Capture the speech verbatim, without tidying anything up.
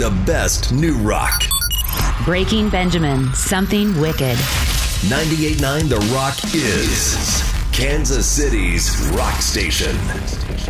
the best new rock. Breaking Benjamin, something wicked. ninety-eight point nine The Rock is Kansas City's rock station.